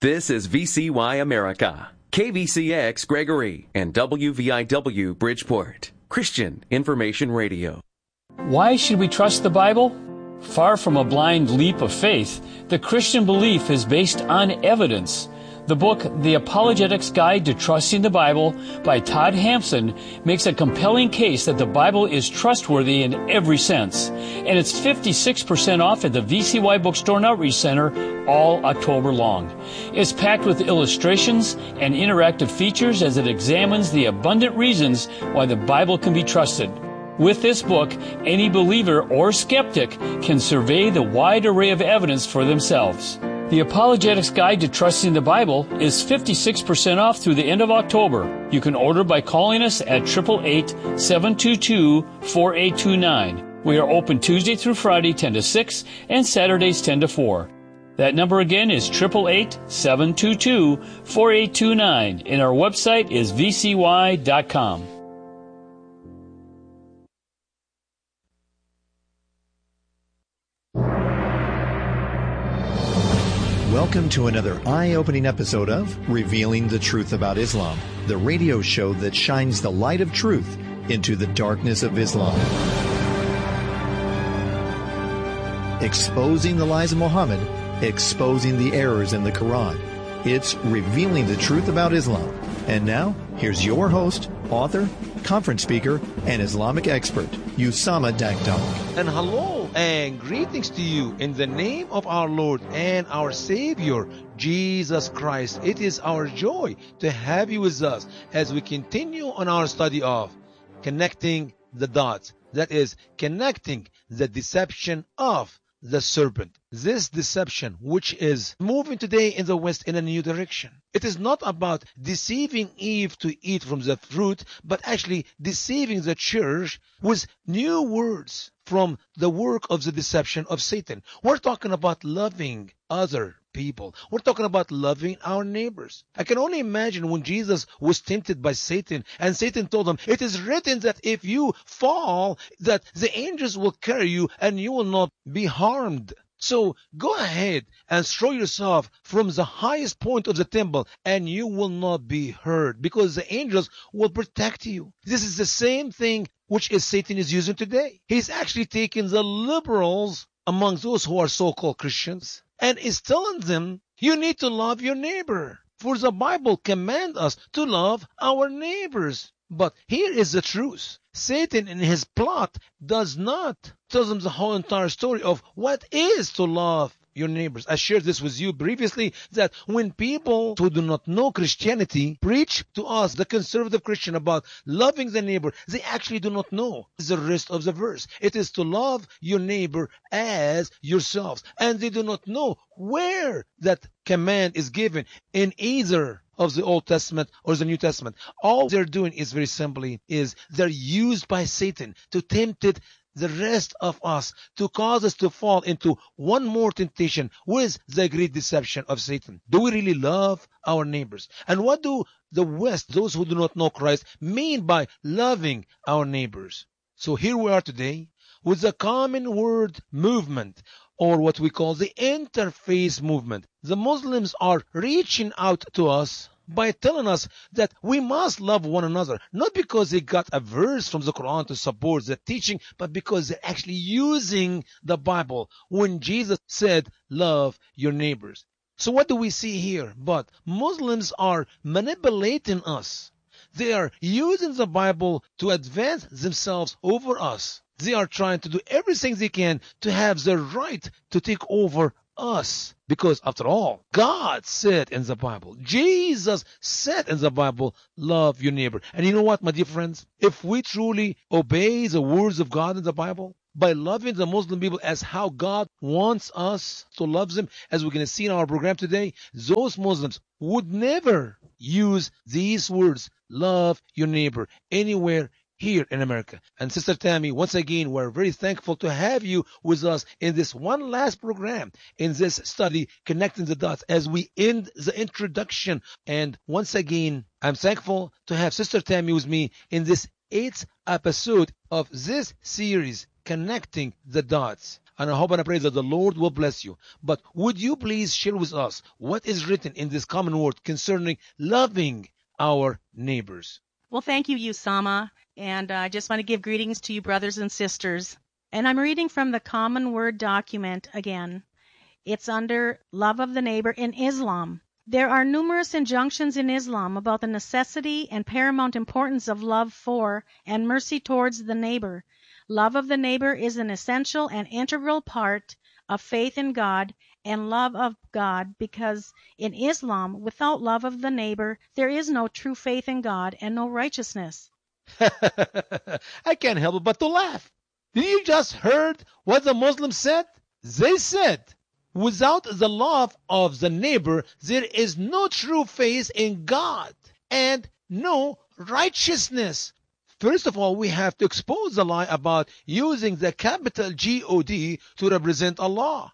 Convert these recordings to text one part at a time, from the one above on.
This is VCY America, KVCX Gregory, and WVIW Bridgeport, Christian Information Radio. Why should we trust the Bible? Far from a blind leap of faith, the Christian belief is based on evidence. The book, The Apologetics Guide to Trusting the Bible by Todd Hampson makes a compelling case that the Bible is trustworthy in every sense. And it's 56% off at the VCY Bookstore and Outreach Center all October long. It's packed with illustrations and interactive features as it examines the abundant reasons why the Bible can be trusted. With this book, any believer or skeptic can survey the wide array of evidence for themselves. The Apologetics Guide to Trusting the Bible is 56% off through the end of October. You can order by calling us at 888-722-4829. We are open Tuesday through Friday 10 to 6 and Saturdays 10 to 4. That number again is 888-722-4829, and our website is vcy.com. Welcome to another eye-opening episode of Revealing the Truth About Islam, the radio show that shines the light of truth into the darkness of Islam. Exposing the lies of Muhammad, exposing the errors in the Quran. It's Revealing the Truth About Islam. And now, here's your host, author, conference speaker, and Islamic expert, Usama Dakdok. And hello and greetings to you in the name of our Lord and our Savior, Jesus Christ. It is our joy to have you with us as we continue on our study of connecting the dots. That is, connecting the deception of the serpent. This deception, which is moving today in the West in a new direction. It is not about deceiving Eve to eat from the fruit, but actually deceiving the church with new words from the work of the deception of Satan. We're talking about loving other people. We're talking about loving our neighbors. I can only imagine when Jesus was tempted by Satan, and Satan told him, it is written that if you fall, that the angels will carry you and you will not be harmed. So go ahead and throw yourself from the highest point of the temple and you will not be hurt because the angels will protect you. This is the same thing which is Satan is using today. He's actually taking the liberals among those who are so-called Christians and is telling them, you need to love your neighbor. For the Bible commands us to love our neighbors. But here is the truth. Satan in his plot does not tell them the whole entire story of what is to love your neighbors. I shared this with you previously that when people who do not know Christianity preach to us, the conservative Christian, about loving the neighbor, they actually do not know the rest of the verse. It is to love your neighbor as yourselves. And they do not know where that command is given in either of the Old Testament or the New Testament. All they're doing is very simply is they're used by Satan to tempt the rest of us, to cause us to fall into one more temptation with the great deception of Satan. Do we really love our neighbors? And what do the West, those who do not know Christ, mean by loving our neighbors? So here we are today with the common word movement, or what we call the interfaith movement. The Muslims are reaching out to us by telling us that we must love one another, not because they got a verse from the Quran to support the teaching, but because they're actually using the Bible when Jesus said, love your neighbors. So what do we see here? But Muslims are manipulating us. They are using the Bible to advance themselves over us. They are trying to do everything they can to have the right to take over us. Because after all, God said in the Bible, Jesus said in the Bible, love your neighbor. And you know what, my dear friends? If we truly obey the words of God in the Bible, by loving the Muslim people as how God wants us to love them, as we're going to see in our program today, those Muslims would never use these words, love your neighbor, anywhere here in America. And Sister Tammy, once again, we're very thankful to have you with us in this one last program, in this study, Connecting the Dots, as we end the introduction. And once again, I'm thankful to have Sister Tammy with me in this 8th episode of this series, Connecting the Dots. And I hope and I pray that the Lord will bless you. But would you please share with us what is written in this common word concerning loving our neighbors? Well, thank you, Usama. And I just want to give greetings to you, brothers and sisters. And I'm reading from the Common Word document again. It's under Love of the Neighbor in Islam. There are numerous injunctions in Islam about the necessity and paramount importance of love for and mercy towards the neighbor. Love of the neighbor is an essential and integral part of faith in God and love of God, because in Islam, without love of the neighbor, there is no true faith in God and no righteousness. I can't help but to laugh. Did you just heard what the Muslims said? They said, without the love of the neighbor, there is no true faith in God and no righteousness. First of all, we have to expose the lie about using the capital God to represent Allah.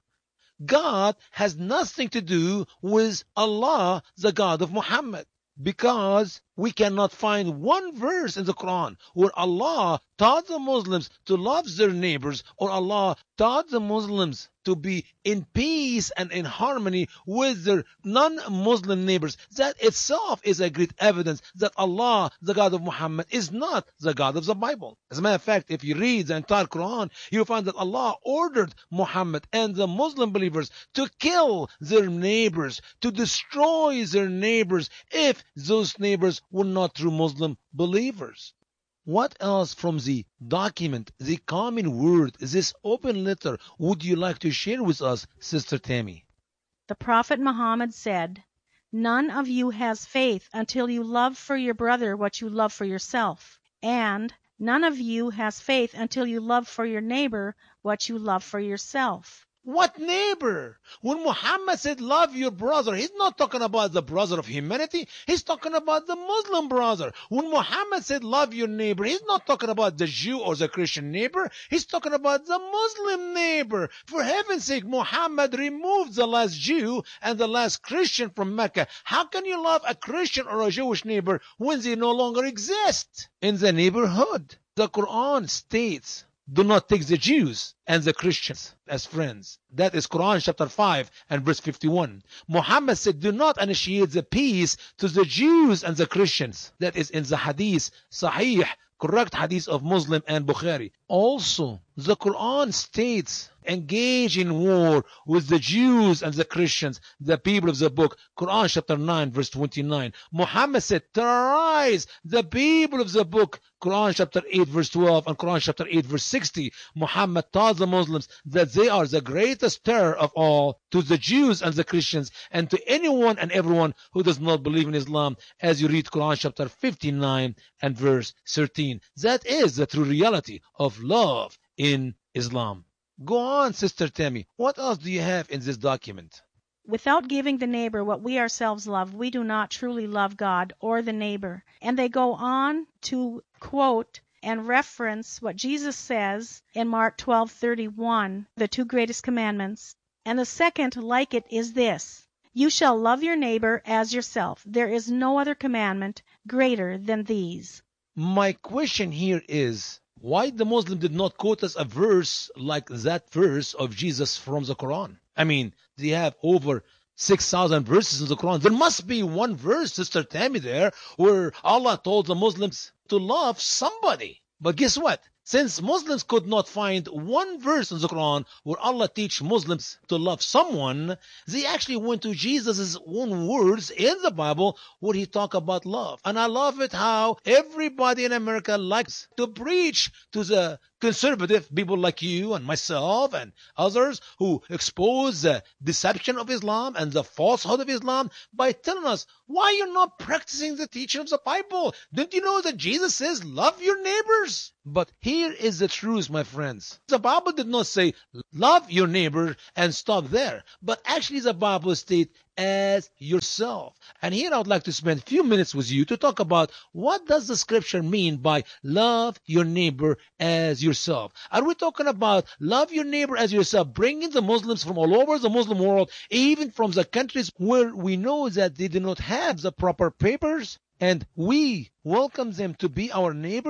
God has nothing to do with Allah, the God of Muhammad, because we cannot find one verse in the Quran where Allah taught the Muslims to love their neighbors, or Allah taught the Muslims to be in peace and in harmony with their non-Muslim neighbors. That itself is a great evidence that Allah, the God of Muhammad, is not the God of the Bible. As a matter of fact, if you read the entire Quran, you'll find that Allah ordered Muhammad and the Muslim believers to kill their neighbors, to destroy their neighbors if those neighbors were not true Muslim believers. What else from the document, the common word, this open letter, would you like to share with us, Sister Tammy? The Prophet Muhammad said, "None of you has faith until you love for your brother what you love for yourself. And none of you has faith until you love for your neighbor what you love for yourself." What neighbor? When Muhammad said love your brother, he's not talking about the brother of humanity. He's talking about the Muslim brother. When Muhammad said love your neighbor, he's not talking about the Jew or the Christian neighbor. He's talking about the Muslim neighbor. For heaven's sake, Muhammad removed the last Jew and the last Christian from Mecca. How can you love a Christian or a Jewish neighbor when they no longer exist in the neighborhood? The Quran states, do not take the Jews and the Christians as friends. That is Quran chapter 5 and verse 51. Muhammad said, do not initiate the peace to the Jews and the Christians. That is in the hadith, Sahih, correct hadith of Muslim and Bukhari. Also, the Quran states, engage in war with the Jews and the Christians, the people of the book. Quran chapter 9 verse 29. Muhammad said, terrorize the people of the book. Quran chapter 8 verse 12 and Quran chapter 8 verse 60. Muhammad taught the Muslims that they are the greatest terror of all to the Jews and the Christians and to anyone and everyone who does not believe in Islam, as you read Quran chapter 59 and verse 13. That is the true reality of love in Islam. Go on, Sister Tammy. What else do you have in this document? Without giving the neighbor what we ourselves love, we do not truly love God or the neighbor. And they go on to quote and reference what Jesus says in Mark 12:31, the two greatest commandments. And the second like it is this: you shall love your neighbor as yourself. There is no other commandment greater than these. My question here is, why the Muslim did not quote us a verse like that verse of Jesus from the Quran? I mean, they have over 6,000 verses in the Quran. There must be one verse, Sister Tammy, there where Allah told the Muslims to love somebody. But guess what? Since Muslims could not find one verse in the Quran where Allah teach Muslims to love someone, they actually went to Jesus' own words in the Bible where he talked about love. And I love it how everybody in America likes to preach to the conservative people like you and myself and others who expose the deception of Islam and the falsehood of Islam by telling us, why you're not practicing the teaching of the Bible? Don't you know that Jesus says, love your neighbors? But here is the truth, my friends. The Bible did not say, love your neighbor and stop there. But actually the Bible states, as yourself. And here I would like to spend a few minutes with you to talk about what does the scripture mean by love your neighbor as yourself. Are we talking about love your neighbor as yourself, bringing the Muslims from all over the Muslim world, even from the countries where we know that they do not have the proper papers, and we welcome them to be our neighbors?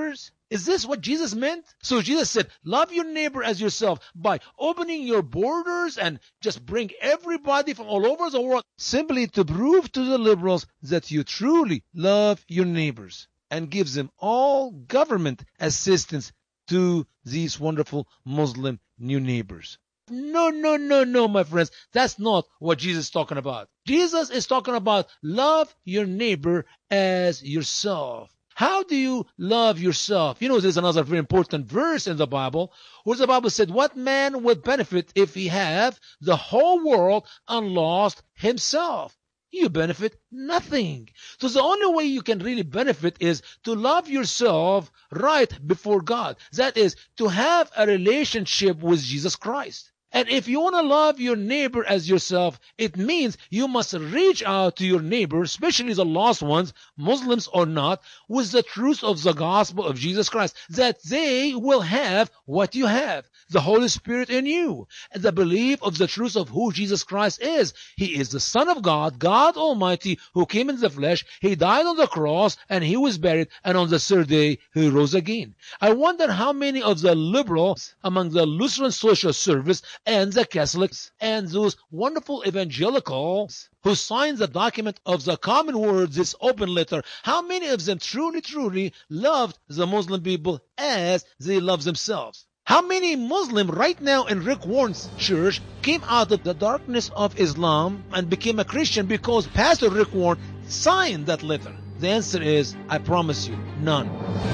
Is this what Jesus meant? So Jesus said, love your neighbor as yourself by opening your borders and just bring everybody from all over the world, simply to prove to the liberals that you truly love your neighbors, and gives them all government assistance to these wonderful Muslim new neighbors. No, my friends. That's not what Jesus is talking about. Jesus is talking about love your neighbor as yourself. How do you love yourself? There's another very important verse in the Bible where the Bible said, what man would benefit if he have the whole world and lost himself? You benefit nothing. So the only way you can really benefit is to love yourself right before God. That is, to have a relationship with Jesus Christ. And if you want to love your neighbor as yourself, it means you must reach out to your neighbor, especially the lost ones, Muslims or not, with the truth of the gospel of Jesus Christ, that they will have what you have, the Holy Spirit in you, and the belief of the truth of who Jesus Christ is. He is the Son of God, God Almighty, who came in the flesh. He died on the cross, and he was buried, and on the third day he rose again. I wonder how many of the liberals among the Lutheran Social Service and the Catholics and those wonderful evangelicals who signed the document of the Common Word, this open letter, how many of them truly loved the Muslim people as they love themselves? How many Muslims right now in Rick Warren's church came out of the darkness of Islam and became a Christian because Pastor Rick Warren signed that letter? The answer is, I promise you, none.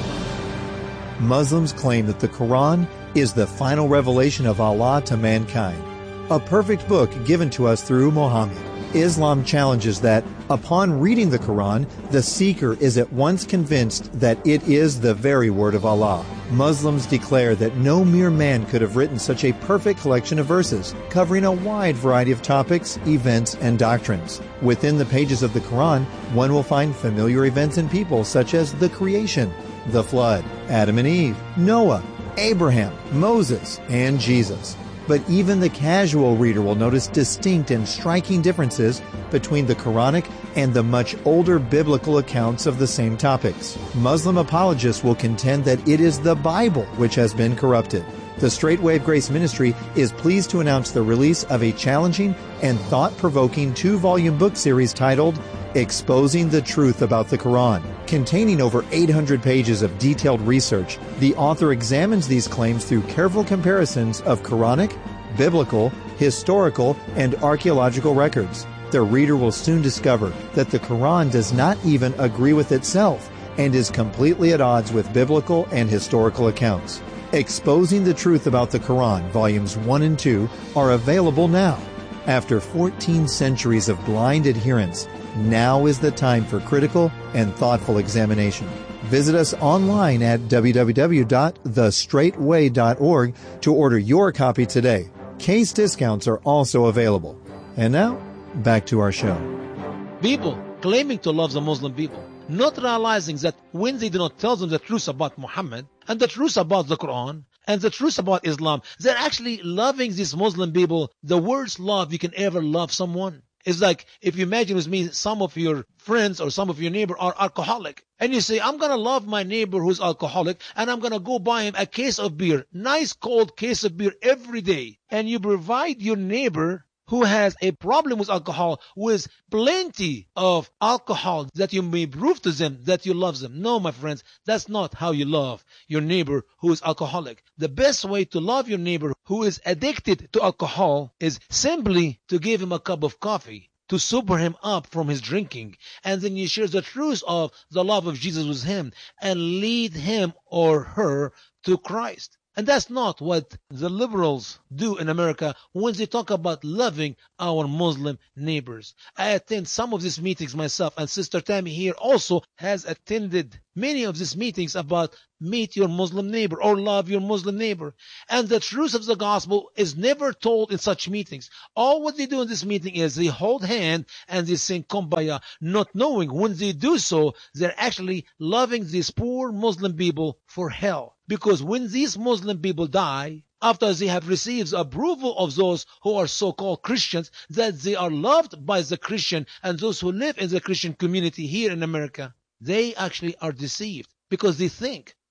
Muslims claim that the Quran is the final revelation of Allah to mankind, a perfect book given to us through Muhammad. Islam challenges that, upon reading the Quran, the seeker is at once convinced that it is the very word of Allah. Muslims declare that no mere man could have written such a perfect collection of verses, covering a wide variety of topics, events, and doctrines. Within the pages of the Quran, one will find familiar events and people such as the creation, the flood, Adam and Eve, Noah, Abraham, Moses, and Jesus. But even the casual reader will notice distinct and striking differences between the Quranic and the much older biblical accounts of the same topics. Muslim apologists will contend that it is the Bible which has been corrupted. The Straight Wave Grace Ministry is pleased to announce the release of a challenging and thought-provoking 2-volume book series titled Exposing the Truth About the Quran. Containing over 800 pages of detailed research, the author examines these claims through careful comparisons of Quranic, biblical, historical, and archaeological records. The reader will soon discover that the Quran does not even agree with itself and is completely at odds with biblical and historical accounts. Exposing the Truth About the Quran, Volumes 1 and 2, are available now. After 14 centuries of blind adherence, now is the time for critical and thoughtful examination. Visit us online at www.thestraightway.org to order your copy today. Case discounts are also available. And now, back to our show. People claiming to love the Muslim people, not realizing that when they do not tell them the truth about Muhammad and the truth about the Quran and the truth about Islam, they're actually loving these Muslim people the worst love you can ever love someone. It's like, if you imagine with me, some of your friends or some of your neighbor are alcoholic. And you say, I'm going to love my neighbor who's alcoholic, and I'm going to go buy him a case of beer, nice cold case of beer every day. And you provide your neighbor who has a problem with alcohol with plenty of alcohol that you may prove to them that you love them. No, my friends, that's not how you love your neighbor who is alcoholic. The best way to love your neighbor who is addicted to alcohol is simply to give him a cup of coffee, to sober him up from his drinking, and then you share the truth of the love of Jesus with him and lead him or her to Christ. And that's not what the liberals do in America when they talk about loving our Muslim neighbors. I attend some of these meetings myself, and Sister Tammy here also has attended many of these meetings about meet your Muslim neighbor or love your Muslim neighbor. And the truth of the gospel is never told in such meetings. All what they do in this meeting is they hold hand and they sing Kumbaya, not knowing when they do so, they're actually loving these poor Muslim people for hell. Because when these Muslim people die, after they have received the approval of those who are so-called Christians, that they are loved by the Christian and those who live in the Christian community here in America, they actually are deceived because they think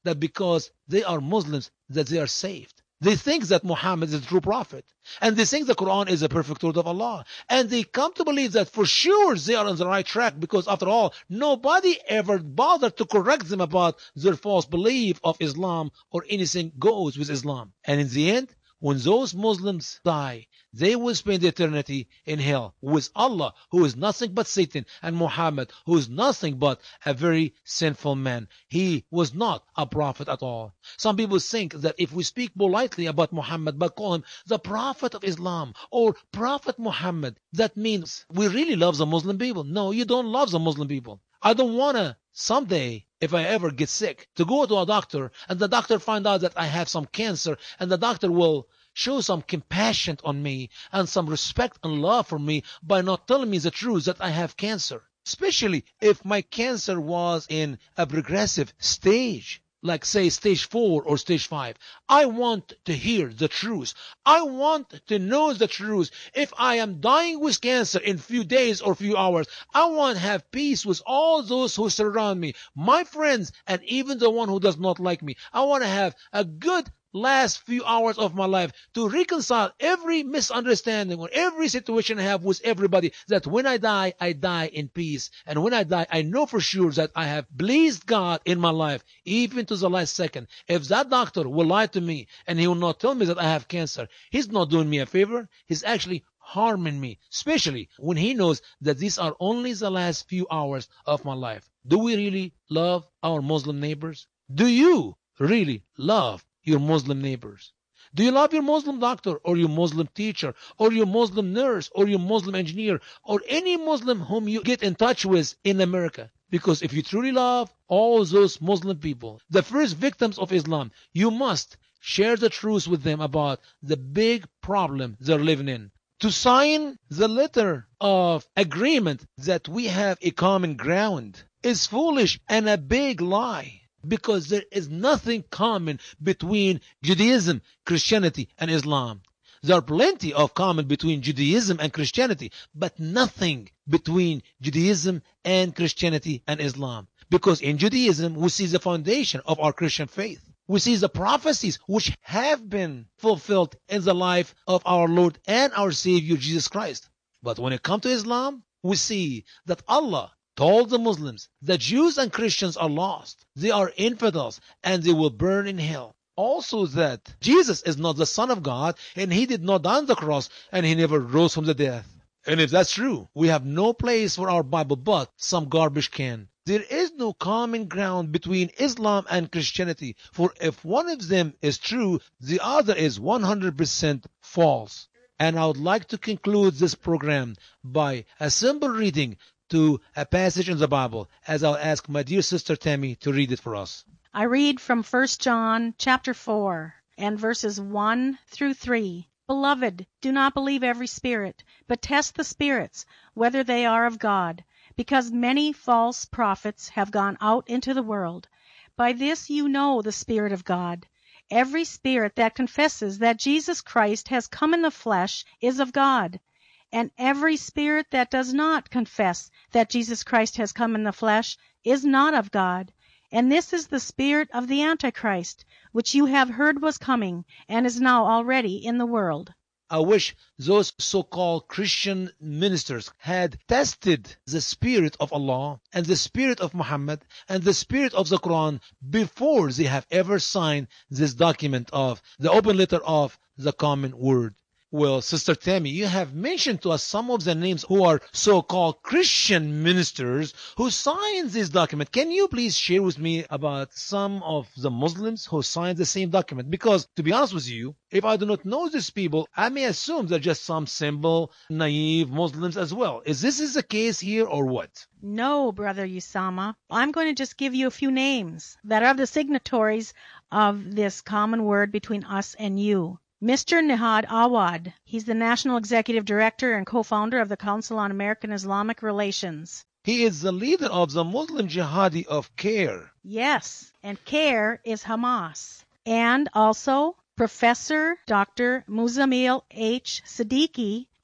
that because they are Muslims that they are saved. They think that Muhammad is the true prophet. And they think the Quran is a perfect word of Allah. And they come to believe that for sure they are on the right track, because after all, nobody ever bothered to correct them about their false belief of Islam or anything goes with Islam. And in the end, when those Muslims die, they will spend eternity in hell with Allah, who is nothing but Satan, and Muhammad, who is nothing but a very sinful man. He was not a prophet at all. Some people think that if we speak politely about Muhammad but call him the prophet of Islam or Prophet Muhammad, that means we really love the Muslim people. No, you don't love the Muslim people. I don't want to someday, if I ever get sick, to go to a doctor and the doctor find out that I have some cancer, and the doctor will show some compassion on me and some respect and love for me by not telling me the truth that I have cancer. Especially if my cancer was in a progressive stage, like say stage 4 or stage 5. I want to hear the truth. I want to know the truth. If I am dying with cancer in few days or few hours, I want to have peace with all those who surround me, my friends, and even the one who does not like me. I want to have a good last few hours of my life to reconcile every misunderstanding or every situation I have with everybody, that when I die in peace. And when I die, I know for sure that I have pleased God in my life, even to the last second. If that doctor will lie to me and he will not tell me that I have cancer, he's not doing me a favor. He's actually harming me, especially when he knows that these are only the last few hours of my life. Do we really love our Muslim neighbors? Do you really love your Muslim neighbors? Do you love your Muslim doctor or your Muslim teacher or your Muslim nurse or your Muslim engineer or any Muslim whom you get in touch with in America? Because if you truly love all those Muslim people, the first victims of Islam, you must share the truth with them about the big problem they're living in. To sign the letter of agreement that we have a common ground is foolish and a big lie. Because there is nothing common between Judaism, Christianity, and Islam. There are plenty of common between Judaism and Christianity, but nothing between Judaism and Christianity and Islam. Because in Judaism, we see the foundation of our Christian faith. We see the prophecies which have been fulfilled in the life of our Lord and our Savior, Jesus Christ. But when it comes to Islam, we see that Allah told the Muslims that Jews and Christians are lost. They are infidels and they will burn in hell. Also that Jesus is not the Son of God and he did not die on the cross and he never rose from the dead. And if that's true, we have no place for our Bible but some garbage can. There is no common ground between Islam and Christianity, for if one of them is true, the other is 100% false. And I would like to conclude this program by a simple reading to a passage in the Bible, as I'll ask my dear sister Tammy to read it for us. I read from 1 John chapter 4 and verses 1 through 3. Beloved, do not believe every spirit, but test the spirits, whether they are of God, because many false prophets have gone out into the world. By this you know the Spirit of God. Every spirit that confesses that Jesus Christ has come in the flesh is of God. And every spirit that does not confess that Jesus Christ has come in the flesh is not of God. And this is the spirit of the Antichrist, which you have heard was coming, and is now already in the world. I wish those so-called Christian ministers had tested the spirit of Allah and the spirit of Muhammad and the spirit of the Quran before they have ever signed this document of the open letter of the common word. Well, Sister Tammy, you have mentioned to us some of the names who are so-called Christian ministers who signed this document. Can you please share with me about some of the Muslims who signed the same document? Because, to be honest with you, if I do not know these people, I may assume they're just some simple, naive Muslims as well. Is this the case here or what? No, Brother Usama. I'm going to just give you a few names that are the signatories of this common word between us and you. Mr. Nihad Awad, he's the National Executive Director and co-founder of the Council on American Islamic Relations. He is the leader of the Muslim Jihadi of CARE. Yes, and CARE is Hamas. And also Professor Dr. Muzamil H. Siddiqui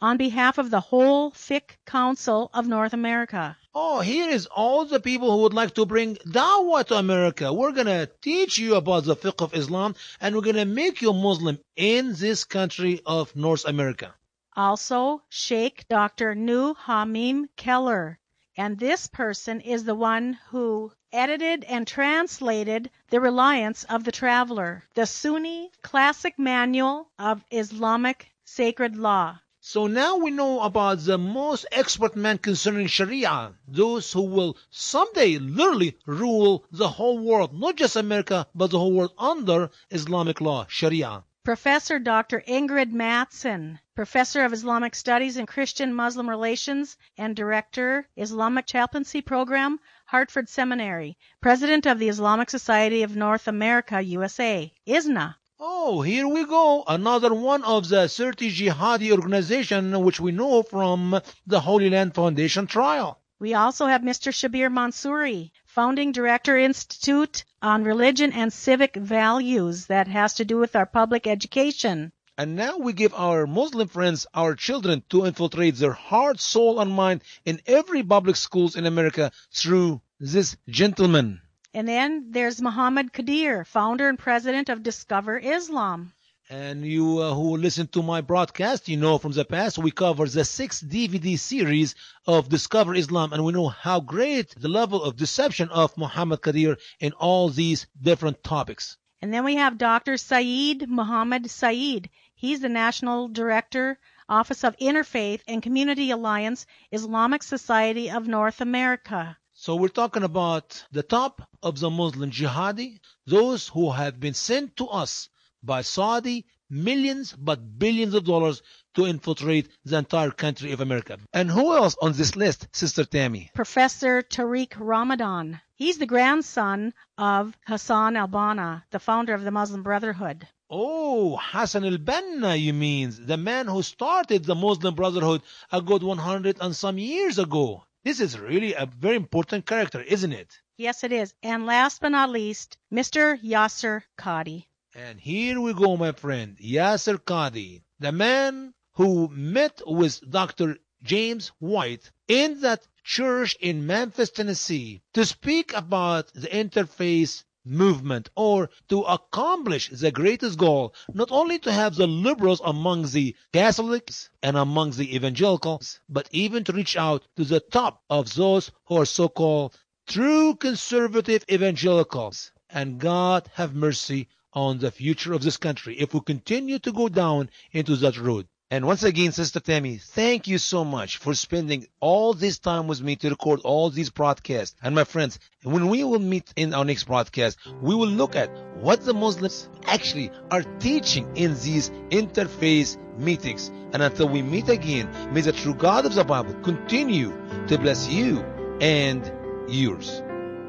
on behalf of the whole Fiqh Council of North America. Oh, here is all the people who would like to bring dawah to America. We're going to teach you about the fiqh of Islam, and we're going to make you a Muslim in this country of North America. Also, Sheikh Dr. New Hamim Keller. And this person is the one who edited and translated The Reliance of the Traveler, the Sunni classic manual of Islamic sacred law. So now we know about the most expert man concerning Sharia, those who will someday literally rule the whole world, not just America, but the whole world under Islamic law, Sharia. Professor Dr. Ingrid Mattson, Professor of Islamic Studies and Christian-Muslim Relations and Director, Islamic Chaplaincy Program, Hartford Seminary, President of the Islamic Society of North America, USA, ISNA. Oh, here we go. Another one of the 30 jihadi organization which we know from the Holy Land Foundation trial. We also have Mr. Shabir Mansouri, Founding Director, Institute on Religion and Civic Values, that has to do with our public education. And now we give our Muslim friends, our children, to infiltrate their heart, soul, and mind in every public schools in America through this gentleman. And then there's Muhammad Qadir, founder and president of Discover Islam. And you who listen to my broadcast, you know from the past we cover the 6 DVD series of Discover Islam, and we know how great the level of deception of Muhammad Qadir in all these different topics. And then we have Dr. Saeed Muhammad Saeed. He's the National Director, Office of Interfaith and Community Alliance, Islamic Society of North America. So we're talking about the top of the Muslim jihadi, those who have been sent to us by Saudi, millions but billions of dollars to infiltrate the entire country of America. And who else on this list, Sister Tammy? Professor Tariq Ramadan. He's the grandson of Hassan al-Banna, the founder of the Muslim Brotherhood. Oh, Hassan al-Banna, you mean, the man who started the Muslim Brotherhood a good 100 and some years ago. This is really a very important character, isn't it? Yes, it is. And last but not least, Mr. Yasser Qadhi. And here we go, my friend, Yasser Qadhi, the man who met with Dr. James White in that church in Memphis, Tennessee, to speak about the interfaith movement, or to accomplish the greatest goal, not only to have the liberals among the Catholics and among the evangelicals, but even to reach out to the top of those who are so-called true conservative evangelicals. And God have mercy on the future of this country if we continue to go down into that road. And once again, Sister Tammy, thank you so much for spending all this time with me to record all these broadcasts. And my friends, when we will meet in our next broadcast, we will look at what the Muslims actually are teaching in these interfaith meetings. And until we meet again, may the true God of the Bible continue to bless you and yours.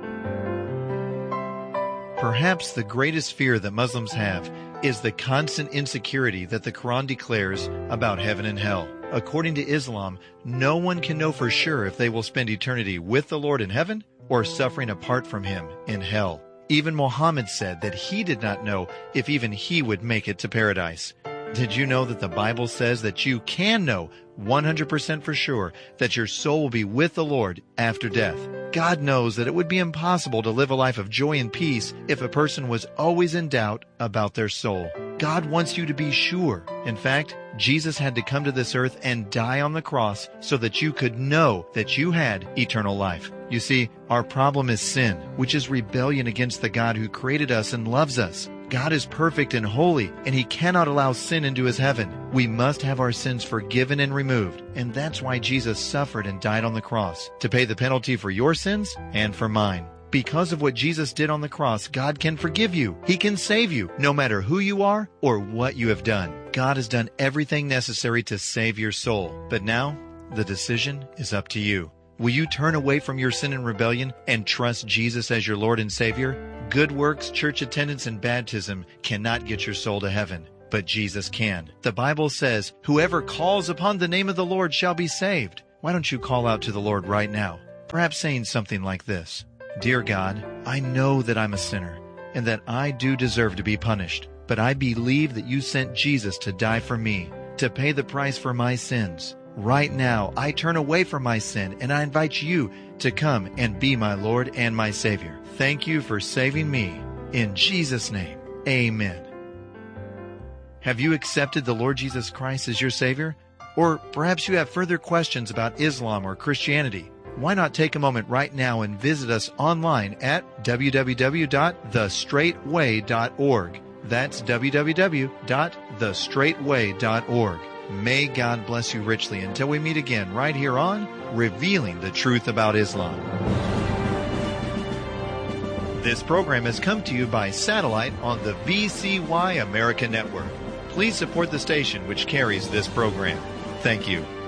Perhaps the greatest fear that Muslims have is the constant insecurity that the Quran declares about heaven and hell. According to Islam, no one can know for sure if they will spend eternity with the Lord in heaven or suffering apart from Him in hell. Even Muhammad said that he did not know if even he would make it to paradise. Did you know that the Bible says that you can know 100% for sure that your soul will be with the Lord after death? God knows that it would be impossible to live a life of joy and peace if a person was always in doubt about their soul. God wants you to be sure. In fact, Jesus had to come to this earth and die on the cross so that you could know that you had eternal life. You see, our problem is sin, which is rebellion against the God who created us and loves us. God is perfect and holy, and He cannot allow sin into His heaven. We must have our sins forgiven and removed, and that's why Jesus suffered and died on the cross, to pay the penalty for your sins and for mine. Because of what Jesus did on the cross, God can forgive you. He can save you, no matter who you are or what you have done. God has done everything necessary to save your soul. But now, the decision is up to you. Will you turn away from your sin and rebellion and trust Jesus as your Lord and Savior? Good works, church attendance, and baptism cannot get your soul to heaven, but Jesus can. The Bible says, "Whoever calls upon the name of the Lord shall be saved." Why don't you call out to the Lord right now? Perhaps saying something like this: Dear God, I know that I'm a sinner and that I do deserve to be punished, but I believe that you sent Jesus to die for me, to pay the price for my sins. Right now, I turn away from my sin and I invite you to come and be my Lord and my Savior. Thank you for saving me. In Jesus' name, amen. Have you accepted the Lord Jesus Christ as your Savior? Or perhaps you have further questions about Islam or Christianity. Why not take a moment right now and visit us online at www.thestraightway.org. That's www.thestraightway.org. May God bless you richly until we meet again right here on Revealing the Truth About Islam. This program has come to you by satellite on the VCY America Network. Please support the station which carries this program. Thank you.